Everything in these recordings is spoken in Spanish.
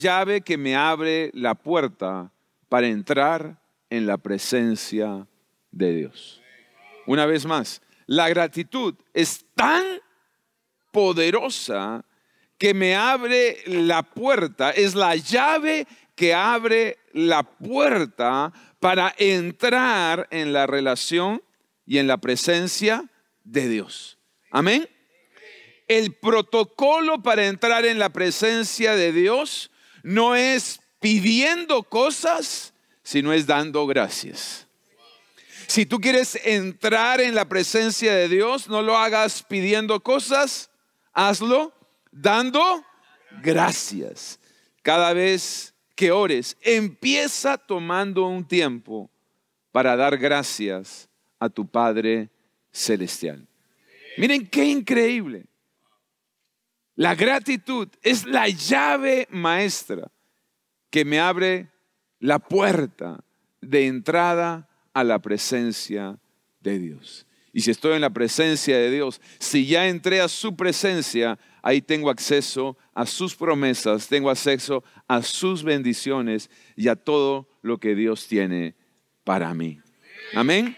llave que me abre la puerta para entrar en la presencia de Dios. Una vez más, la gratitud es tan poderosa que me abre la puerta, es la llave que abre la puerta para entrar en la relación y en la presencia de Dios. Amén. El protocolo para entrar en la presencia de Dios no es pidiendo cosas, sino es dando gracias. Si tú quieres entrar en la presencia de Dios, no lo hagas pidiendo cosas, hazlo dando gracias. Cada vez que ores, empieza tomando un tiempo para dar gracias a tu Padre Celestial. Miren qué increíble. La gratitud es la llave maestra que me abre la puerta de entrada a la presencia de Dios. Y si estoy en la presencia de Dios, si ya entré a su presencia, ahí tengo acceso a sus promesas, tengo acceso a sus bendiciones y a todo lo que Dios tiene para mí. Amén.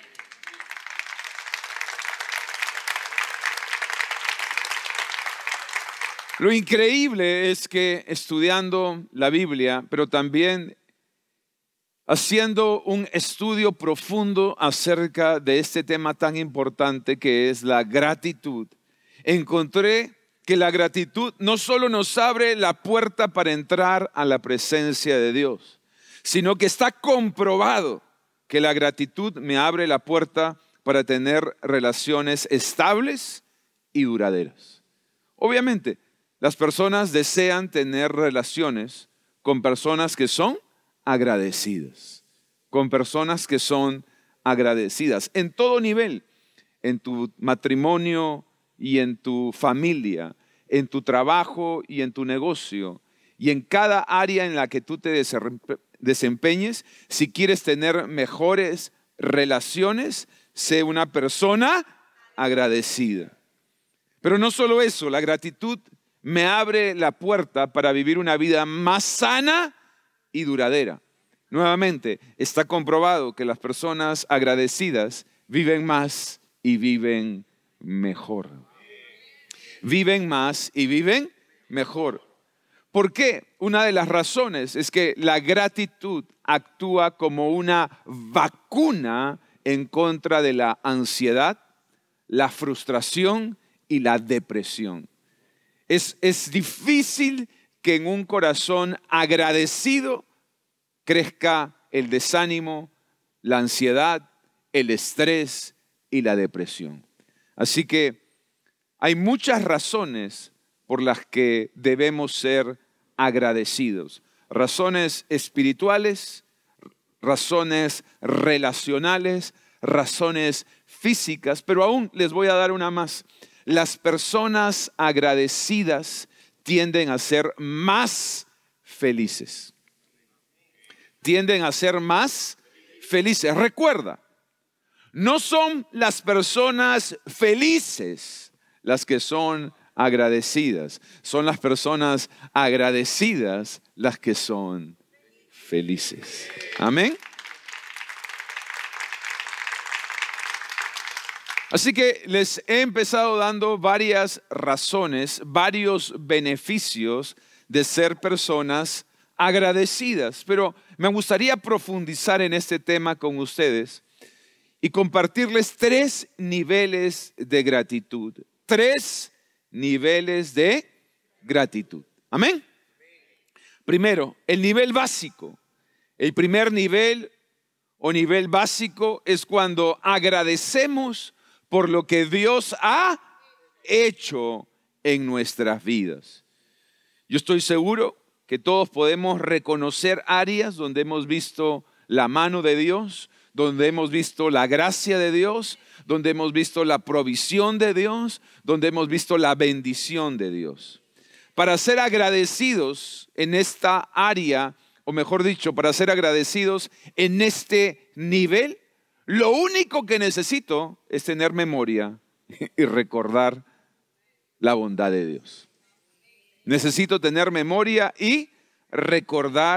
Lo increíble es que estudiando la Biblia, pero también haciendo un estudio profundo acerca de este tema tan importante que es la gratitud, encontré que la gratitud no solo nos abre la puerta para entrar a la presencia de Dios, sino que está comprobado que la gratitud me abre la puerta para tener relaciones estables y duraderas. Obviamente, las personas desean tener relaciones con personas que son agradecidas, con personas que son agradecidas en todo nivel, en tu matrimonio y en tu familia, en tu trabajo y en tu negocio, y en cada área en la que tú te desempeñes. Si quieres tener mejores relaciones, sé una persona agradecida. Pero no solo eso, la gratitud me abre la puerta para vivir una vida más sana y duradera. Nuevamente, está comprobado que las personas agradecidas viven más y viven mejor. Viven más y viven mejor. ¿Por qué? Una de las razones es que la gratitud actúa como una vacuna en contra de la ansiedad, la frustración y la depresión. Es difícil que en un corazón agradecido crezca el desánimo, la ansiedad, el estrés y la depresión. Así que hay muchas razones por las que debemos ser agradecidos. Razones espirituales, razones relacionales, razones físicas, pero aún les voy a dar una más. Las personas agradecidas tienden a ser más felices. Tienden a ser más felices. Recuerda, no son las personas felices las que son agradecidas. Son las personas agradecidas las que son felices. Amén. Así que les he empezado dando varias razones, varios beneficios de ser personas agradecidas. Pero me gustaría profundizar en este tema con ustedes y compartirles 3 niveles de gratitud. 3 niveles de gratitud. Amén. Primero, el nivel básico. El primer nivel o nivel básico es cuando agradecemos por lo que Dios ha hecho en nuestras vidas. Yo estoy seguro que todos podemos reconocer áreas donde hemos visto la mano de Dios, donde hemos visto la gracia de Dios, donde hemos visto la provisión de Dios, donde hemos visto la bendición de Dios. Para ser agradecidos en esta área, o mejor dicho, para ser agradecidos en este nivel, lo único que necesito es tener memoria y recordar la bondad de Dios. Necesito tener memoria y recordar